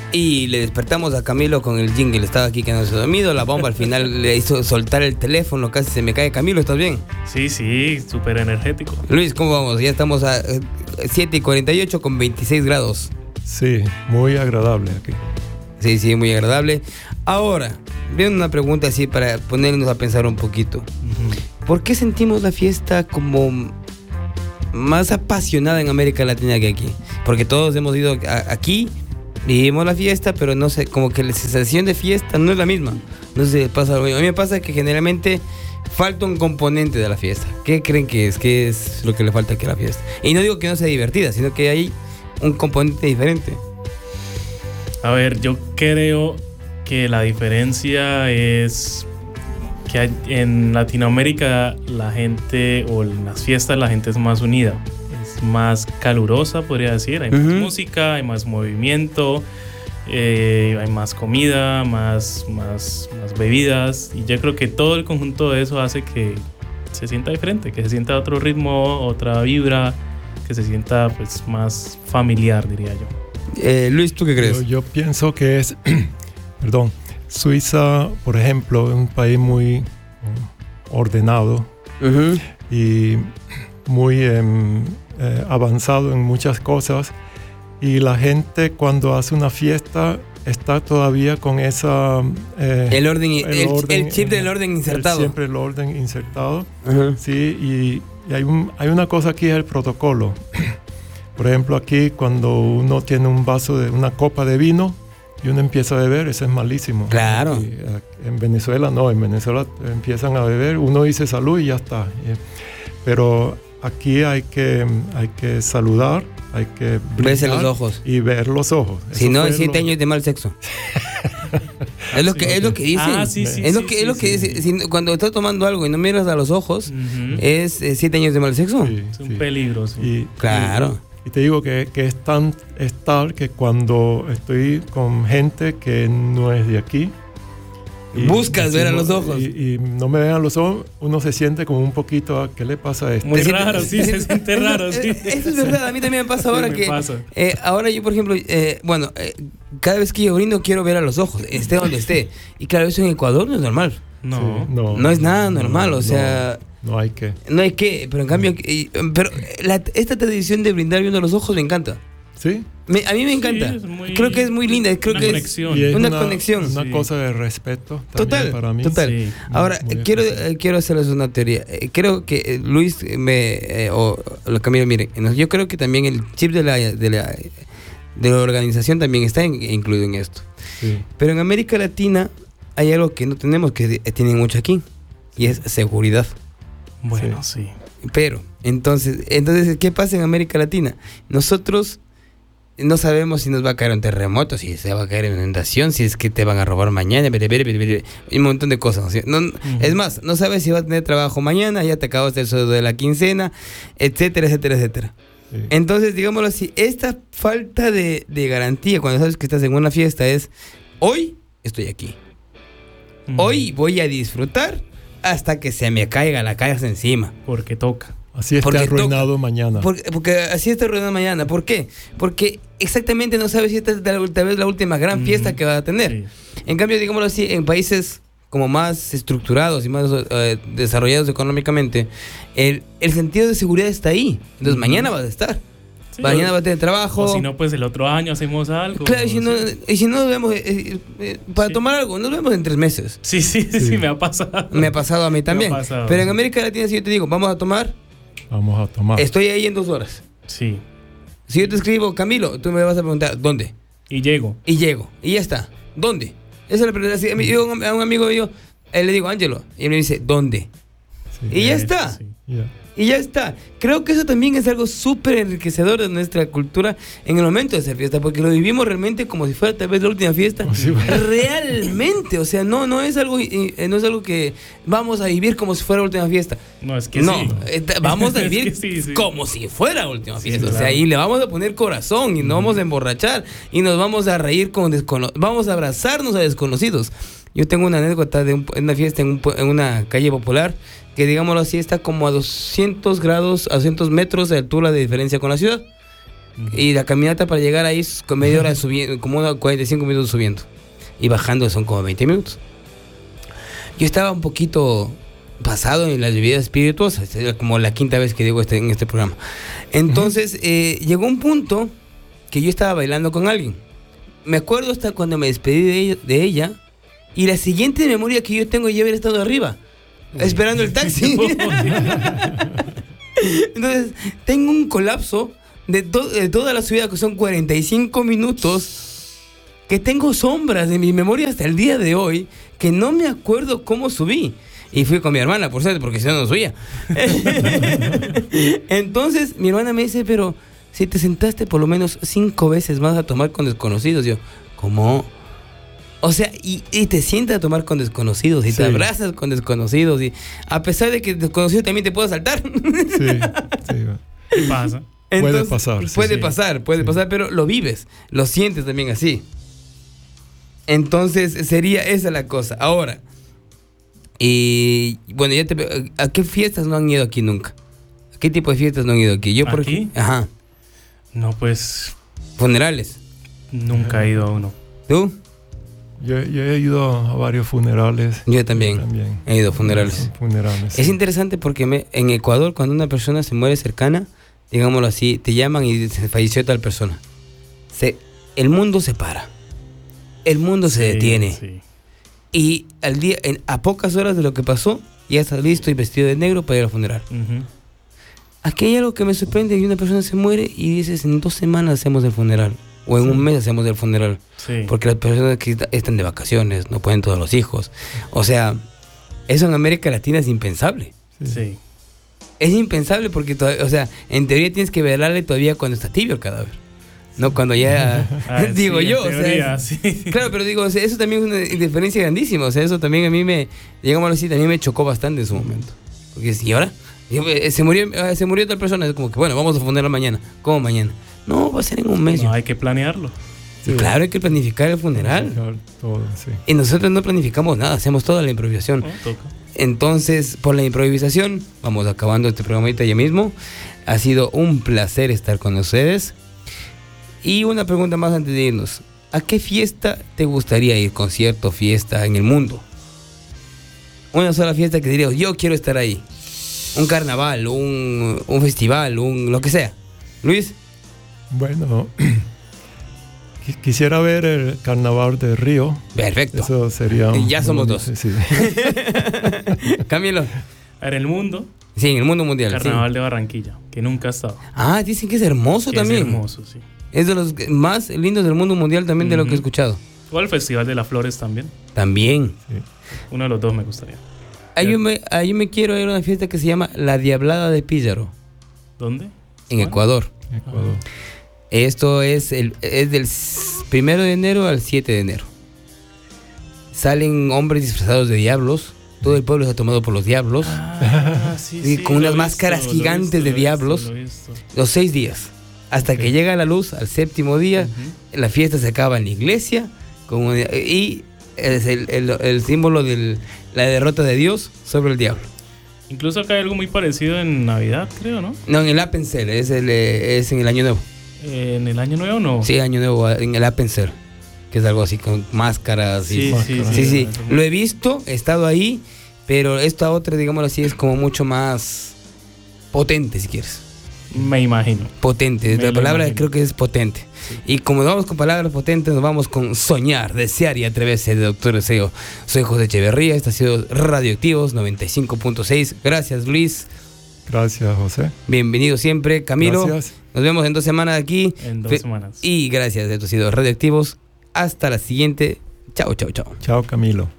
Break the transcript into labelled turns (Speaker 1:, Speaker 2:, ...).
Speaker 1: Y le despertamos a Camilo con el jingle. Estaba aquí que no se ha dormido. La bomba al final le hizo soltar el teléfono. Casi se me cae. Camilo, ¿estás bien?
Speaker 2: Sí, súper energético.
Speaker 1: Luis, ¿cómo vamos? Ya estamos a 7:48 con 26 grados.
Speaker 3: Sí, muy agradable aquí.
Speaker 1: Sí, muy agradable. Ahora, viene una pregunta así para ponernos a pensar un poquito. ¿Por qué sentimos la fiesta como más apasionada en América Latina que aquí? Porque todos hemos ido aquí, vivimos la fiesta, pero no sé, como que la sensación de fiesta no es la misma. No sé si pasa lo mismo. A mí me pasa que generalmente falta un componente de la fiesta. ¿Qué creen que es? ¿Qué es lo que le falta aquí a la fiesta? Y no digo que no sea divertida, sino que hay un componente diferente.
Speaker 2: A ver, yo creo que la diferencia es que en Latinoamérica la gente, o en las fiestas, la gente es más unida, es más calurosa, podría decir. Hay más música, hay más movimiento, hay más comida, más bebidas, y yo creo que todo el conjunto de eso hace que se sienta diferente, que se sienta otro ritmo, otra vibra, que se sienta pues más familiar, diría yo.
Speaker 1: Luis, ¿tú qué crees?
Speaker 3: Yo pienso que es, perdón, Suiza, por ejemplo, es un país muy ordenado y muy avanzado en muchas cosas, y la gente cuando hace una fiesta está todavía con esa...
Speaker 1: el chip del orden insertado.
Speaker 3: Siempre el orden insertado. Sí, y hay una cosa aquí, es el protocolo. Por ejemplo, aquí cuando uno tiene un vaso de una copa de vino y uno empieza a beber, eso es malísimo.
Speaker 1: Claro.
Speaker 3: Y en Venezuela no, en Venezuela empiezan a beber, uno dice salud y ya está. Pero aquí hay que saludar, hay que
Speaker 1: verse los ojos
Speaker 3: y ver los ojos.
Speaker 1: Si no, hay 7 años de mal sexo. Es lo que dicen. Es lo que dice. Cuando estás tomando algo y no miras a los ojos, es 7 años de mal sexo.
Speaker 3: Sí,
Speaker 2: es un peligro. Sí.
Speaker 1: Claro.
Speaker 3: Y te digo que es tal que cuando estoy con gente que no es de aquí,
Speaker 1: buscas ver a los ojos
Speaker 3: y no me ven a los ojos, uno se siente como un poquito, ¿qué le pasa a esto?
Speaker 2: Muy raro, sí, se siente raro, sí.
Speaker 1: Eso es verdad, a mí también me pasa ahora que ahora yo, por ejemplo, cada vez que yo brindo quiero ver a los ojos, esté donde esté. Y claro, eso en Ecuador no es normal. No es nada normal, o sea...
Speaker 3: No hay que,
Speaker 1: pero en cambio, esta tradición de brindar viendo los ojos me encanta.
Speaker 3: ¿Sí?
Speaker 1: A mí me encanta. Creo que es muy linda. Creo que
Speaker 2: conexión.
Speaker 1: Es una conexión.
Speaker 3: Una cosa de respeto
Speaker 1: total
Speaker 3: para mí.
Speaker 1: Total.
Speaker 3: Sí,
Speaker 1: ahora, quiero hacerles una teoría. Creo que Luis o Camilo, miren, yo creo que también el chip de la organización también está incluido en esto.
Speaker 3: Sí.
Speaker 1: Pero en América Latina hay algo que no tenemos, que tienen mucho aquí, y es seguridad.
Speaker 2: Bueno, sí.
Speaker 1: Pero, entonces, ¿qué pasa en América Latina? Nosotros no sabemos si nos va a caer un terremoto, si se va a caer una inundación, si es que te van a robar mañana, un montón de cosas. Es más, no sabes si vas a tener trabajo mañana, ya te acabaste el sueldo de la quincena, etcétera. Sí. Entonces, digámoslo así, esta falta de garantía cuando sabes que estás en una fiesta es: hoy estoy aquí, hoy voy a disfrutar hasta que se me caiga la casa encima.
Speaker 2: Porque toca.
Speaker 3: Así está arruinado mañana.
Speaker 1: Porque así está arruinado mañana. ¿Por qué? Porque exactamente no sabes si esta es tal vez la última gran fiesta que va a tener. Sí. En cambio, digámoslo así, en países como más estructurados y más desarrollados económicamente, el sentido de seguridad está ahí. Entonces mañana vas a estar. Sí, mañana vas a tener trabajo.
Speaker 2: O si no, pues el otro año hacemos algo.
Speaker 1: Claro, y si no nos vemos para tomar algo, nos vemos en 3 meses.
Speaker 2: Sí, me ha pasado.
Speaker 1: Me ha pasado a mí también. Pero en América Latina, si yo te digo, vamos a tomar. Estoy ahí en 2 horas.
Speaker 2: Sí.
Speaker 1: Si yo te escribo, Camilo, tú me vas a preguntar, ¿dónde?
Speaker 2: Y llego.
Speaker 1: Y ya está. ¿Dónde? Esa es la pregunta. Yo a un amigo mío, le digo, Ángelo, y él me dice, ¿dónde? Sí, y ya está. Sí. Y ya está. Creo que eso también es algo súper enriquecedor de nuestra cultura en el momento de hacer fiesta, porque lo vivimos realmente como si fuera tal vez la última fiesta. Realmente, o sea, no es algo que vamos a vivir como si fuera la última fiesta.
Speaker 2: No, es que
Speaker 1: vamos a vivir como si fuera la última fiesta. Sí, o sea, y le vamos a poner corazón y nos vamos a emborrachar y nos vamos a reír vamos a abrazarnos a desconocidos. Yo tengo una anécdota de una fiesta en una calle popular que, digámoslo así, está como a 200 metros de altura de diferencia con la ciudad. Y la caminata para llegar ahí es con media hora subiendo, como unos 45 minutos subiendo. Y bajando son como 20 minutos. Yo estaba un poquito pasado en las bebidas espirituosas, era como la quinta vez que digo en este programa. Entonces llegó un punto que yo estaba bailando con alguien. Me acuerdo hasta cuando me despedí de ella, y la siguiente memoria que yo tengo es ya haber estado arriba, esperando el taxi. Entonces tengo un colapso de toda la subida, que son 45 minutos, que tengo sombras de mi memoria hasta el día de hoy, que no me acuerdo cómo subí. Y fui con mi hermana, por cierto, porque si no subía. Entonces mi hermana me dice, pero si te sentaste por lo menos 5 veces más a tomar con desconocidos. Yo, ¿cómo? O sea, y te sientas a tomar con desconocidos, y te abrazas con desconocidos, y a pesar de que el desconocido también te puede saltar.
Speaker 2: ¿Qué pasa?
Speaker 1: Entonces,
Speaker 3: puede
Speaker 1: pasar, pero lo vives, lo sientes también así. Entonces sería esa la cosa. Ahora, y bueno, ¿a qué fiestas no han ido aquí nunca? ¿A qué tipo de fiestas no han ido aquí? Yo
Speaker 2: ¿Aquí?
Speaker 1: Ajá.
Speaker 2: No, pues
Speaker 1: ¿Funerales?
Speaker 2: Nunca he ido a uno.
Speaker 1: ¿Tú?
Speaker 3: Yo he ido a varios funerales.
Speaker 1: Yo también he ido a funerales.
Speaker 3: Funerales.
Speaker 1: Es interesante porque en Ecuador, cuando una persona se muere cercana, digámoslo así, te llaman y se falleció tal persona, el mundo se para, el mundo se detiene.
Speaker 2: Sí.
Speaker 1: Y a pocas horas de lo que pasó, ya estás listo y vestido de negro para ir al funeral. Aquí hay algo que me sorprende, y una persona se muere y dices, en 2 semanas hacemos el funeral, o en un mes hacemos el funeral. Porque las personas que están de vacaciones, no pueden todos los hijos. O sea, eso en América Latina es impensable.
Speaker 2: Sí.
Speaker 1: Es impensable porque, o sea, en teoría tienes que velarle todavía cuando está tibio el cadáver. No cuando ya... digo yo.
Speaker 2: Teoría,
Speaker 1: o sea, claro, pero digo, o sea, eso también es una diferencia grandísima. O sea, eso también a mí digámoslo así, también me chocó bastante en su momento. Porque, ¿y ahora? Se murió tal persona. Es como que, bueno, vamos a funeral mañana. ¿Cómo mañana? No, va a ser en un mes.
Speaker 2: No, hay que planearlo.
Speaker 1: Sí. Claro, hay que planificar el funeral.
Speaker 3: Todo, sí.
Speaker 1: Y nosotros no planificamos nada, hacemos toda la improvisación. Entonces, por la improvisación, vamos acabando este programita ya mismo. Ha sido un placer estar con ustedes. Y una pregunta más antes de irnos. ¿A qué fiesta te gustaría ir? Concierto, fiesta en el mundo. Una sola fiesta que dirías, yo quiero estar ahí. Un carnaval, un festival, lo que sea. Luis.
Speaker 3: Bueno, quisiera ver el Carnaval de Río.
Speaker 1: Perfecto.
Speaker 3: Eso sería...
Speaker 1: Ya somos 2.
Speaker 3: Sí.
Speaker 1: Camilo.
Speaker 2: En el mundo.
Speaker 1: Sí, en el mundo mundial.
Speaker 2: Carnaval de Barranquilla, que nunca ha estado.
Speaker 1: Ah, dicen que es hermoso también.
Speaker 2: Es hermoso, sí.
Speaker 1: Es de los más lindos del mundo mundial también, de lo que he escuchado.
Speaker 2: O el Festival de las Flores también.
Speaker 1: También.
Speaker 3: Sí.
Speaker 2: Uno de los 2 me gustaría.
Speaker 1: Ahí me quiero ir a una fiesta que se llama La Diablada de Píllaro.
Speaker 2: ¿Dónde?
Speaker 1: En Ecuador. Esto es del 1 de enero al 7 de enero. Salen hombres disfrazados de diablos. Todo el pueblo está tomado por los diablos.
Speaker 2: Sí,
Speaker 1: con unas máscaras gigantes de diablos. Los 6 días. Hasta que llega la luz al 7º día. La fiesta se acaba en la iglesia. Y es el símbolo de la derrota de Dios sobre el diablo.
Speaker 2: Incluso acá hay algo muy parecido en Navidad, creo, ¿no?
Speaker 1: No, en el Appenzell, es en el Año Nuevo.
Speaker 2: ¿En el Año Nuevo no?
Speaker 1: Sí, Año Nuevo, en el Appenzell, que es algo así con máscaras.
Speaker 2: Sí.
Speaker 1: Lo he visto, he estado ahí, pero esta otra, digámoslo así, es como mucho más potente, si quieres.
Speaker 2: Me imagino.
Speaker 1: Potente, la palabra creo que es potente. Sí. Y como nos vamos con palabras potentes, nos vamos con soñar, desear y atreverse de Doctor Deseo. Soy José Echeverría, esto ha sido Radioactivos 95.6. Gracias, Luis.
Speaker 3: Gracias, José.
Speaker 1: Bienvenido siempre, Camilo.
Speaker 3: Gracias.
Speaker 1: Nos vemos en 2 semanas aquí.
Speaker 2: En 2 semanas.
Speaker 1: Y gracias, esto ha sido Radioactivos. Hasta la siguiente. Chao.
Speaker 3: Chao, Camilo.